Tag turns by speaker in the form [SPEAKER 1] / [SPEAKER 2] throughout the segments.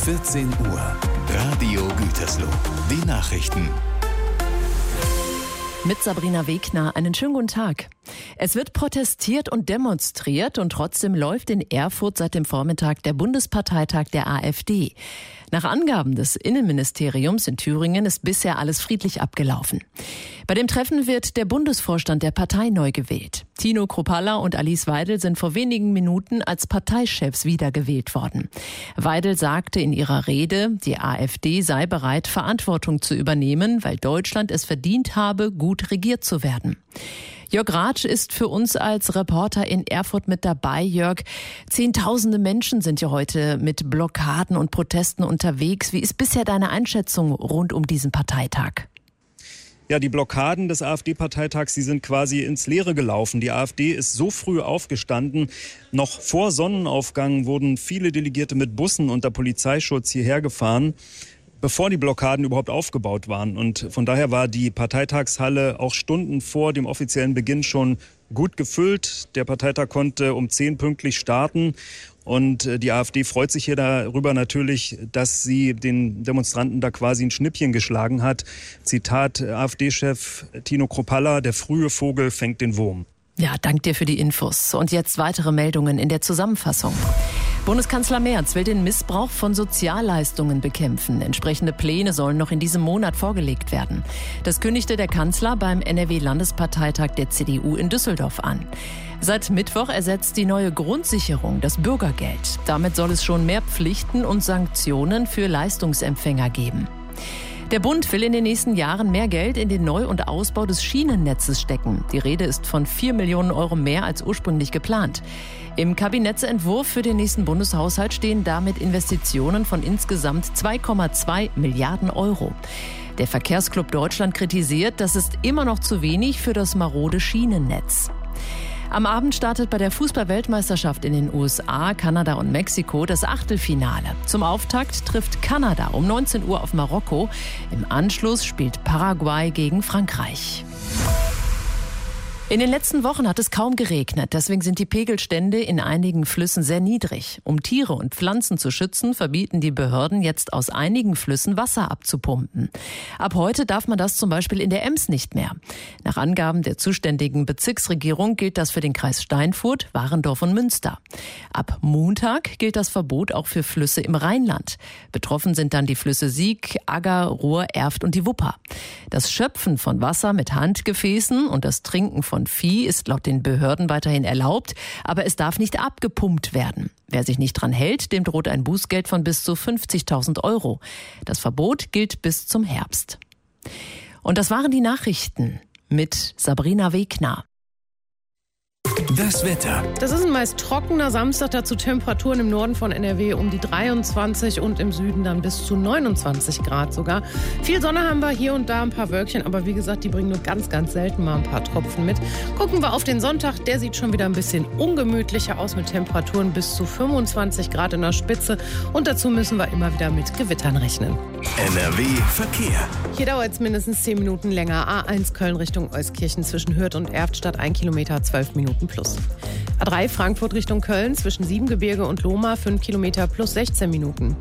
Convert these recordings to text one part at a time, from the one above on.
[SPEAKER 1] 14 Uhr. Radio Gütersloh. Die Nachrichten.
[SPEAKER 2] Mit Sabrina Wegner, einen schönen guten Tag. Es wird protestiert und demonstriert und trotzdem läuft in Erfurt seit dem Vormittag der Bundesparteitag der AfD. Nach Angaben des Innenministeriums in Thüringen ist bisher alles friedlich abgelaufen. Bei dem Treffen wird der Bundesvorstand der Partei neu gewählt. Tino Kruppalla und Alice Weidel sind vor wenigen Minuten als Parteichefs wiedergewählt worden. Weidel sagte in ihrer Rede, die AfD sei bereit, Verantwortung zu übernehmen, weil Deutschland es verdient habe, gut regiert zu werden. Jörg Ratsch ist für uns als Reporter in Erfurt mit dabei. Jörg, Zehntausende Menschen sind ja heute mit Blockaden und Protesten unterwegs. Wie ist bisher deine Einschätzung rund um diesen Parteitag?
[SPEAKER 3] Ja, die Blockaden des AfD-Parteitags, die sind quasi ins Leere gelaufen. Die AfD ist so früh aufgestanden. Noch vor Sonnenaufgang wurden viele Delegierte mit Bussen unter Polizeischutz hierher gefahren, bevor die Blockaden überhaupt aufgebaut waren. Und von daher war die Parteitagshalle auch Stunden vor dem offiziellen Beginn schon gut gefüllt. Der Parteitag konnte um 10 pünktlich starten. Und die AfD freut sich hier darüber natürlich, dass sie den Demonstranten da quasi ein Schnippchen geschlagen hat. Zitat AfD-Chef Tino Kruppalla: Der frühe Vogel fängt den Wurm.
[SPEAKER 2] Ja, dank dir für die Infos. Und jetzt weitere Meldungen in der Zusammenfassung. Bundeskanzler Merz will den Missbrauch von Sozialleistungen bekämpfen. Entsprechende Pläne sollen noch in diesem Monat vorgelegt werden. Das kündigte der Kanzler beim NRW-Landesparteitag der CDU in Düsseldorf an. Seit Mittwoch ersetzt die neue Grundsicherung das Bürgergeld. Damit soll es schon mehr Pflichten und Sanktionen für Leistungsempfänger geben. Der Bund will in den nächsten Jahren mehr Geld in den Neu- und Ausbau des Schienennetzes stecken. Die Rede ist von 4 Millionen Euro mehr als ursprünglich geplant. Im Kabinettsentwurf für den nächsten Bundeshaushalt stehen damit Investitionen von insgesamt 2,2 Milliarden Euro. Der Verkehrsclub Deutschland kritisiert, das ist immer noch zu wenig für das marode Schienennetz. Am Abend startet bei der Fußball-Weltmeisterschaft in den USA, Kanada und Mexiko das Achtelfinale. Zum Auftakt trifft Kanada um 19 Uhr auf Marokko. Im Anschluss spielt Paraguay gegen Frankreich. In den letzten Wochen hat es kaum geregnet, deswegen sind die Pegelstände in einigen Flüssen sehr niedrig. Um Tiere und Pflanzen zu schützen, verbieten die Behörden jetzt aus einigen Flüssen Wasser abzupumpen. Ab heute darf man das zum Beispiel in der Ems nicht mehr. Nach Angaben der zuständigen Bezirksregierung gilt das für den Kreis Steinfurt, Warendorf und Münster. Ab Montag gilt das Verbot auch für Flüsse im Rheinland. Betroffen sind dann die Flüsse Sieg, Agger, Ruhr, Erft und die Wupper. Das Schöpfen von Wasser mit Handgefäßen und das Trinken von Vieh ist laut den Behörden weiterhin erlaubt, aber es darf nicht abgepumpt werden. Wer sich nicht dran hält, dem droht ein Bußgeld von bis zu 50.000 Euro. Das Verbot gilt bis zum Herbst. Und das waren die Nachrichten mit Sabrina Wegner.
[SPEAKER 1] Das Wetter.
[SPEAKER 4] Das ist ein meist trockener Samstag, dazu Temperaturen im Norden von NRW um die 23 und im Süden dann bis zu 29 Grad sogar. Viel Sonne haben wir, hier und da ein paar Wölkchen, aber wie gesagt, die bringen nur ganz, ganz selten mal ein paar Tropfen mit. Gucken wir auf den Sonntag, der sieht schon wieder ein bisschen ungemütlicher aus mit Temperaturen bis zu 25 Grad in der Spitze und dazu müssen wir immer wieder mit Gewittern rechnen.
[SPEAKER 1] NRW Verkehr.
[SPEAKER 4] Hier dauert es mindestens 10 Minuten länger. A1 Köln Richtung Euskirchen zwischen Hürth und Erft statt 1 Kilometer 12 Minuten plus. A3 Frankfurt Richtung Köln zwischen Siebengebirge und Lohmar 5 Kilometer plus 16 Minuten.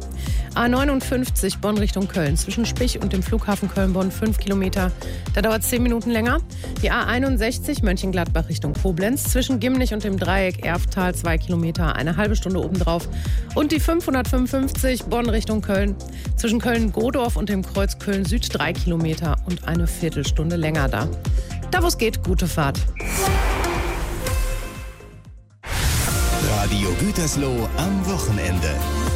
[SPEAKER 4] A59 Bonn Richtung Köln zwischen Spich und dem Flughafen Köln-Bonn 5 Kilometer. Da dauert es 10 Minuten länger. Die A61 Mönchengladbach Richtung Koblenz zwischen Gimnich und dem Dreieck Erfttal 2 Kilometer, eine halbe Stunde obendrauf. Und die 555 Bonn Richtung Köln zwischen Köln-Godorf und dem Kreuz Köln-Süd 3 Kilometer und eine Viertelstunde länger da. Da wo es geht, gute Fahrt.
[SPEAKER 1] Radio Gütersloh am Wochenende.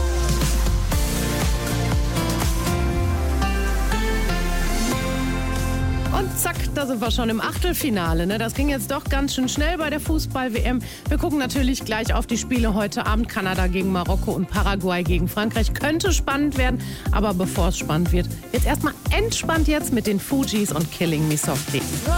[SPEAKER 4] Und zack, da sind wir schon im Achtelfinale. Ne? Das ging jetzt doch ganz schön schnell bei der Fußball-WM. Wir gucken natürlich gleich auf die Spiele heute Abend. Kanada gegen Marokko und Paraguay gegen Frankreich. Könnte spannend werden, aber bevor es spannend wird, jetzt erstmal entspannt jetzt mit den Fugees und Killing Me Softly.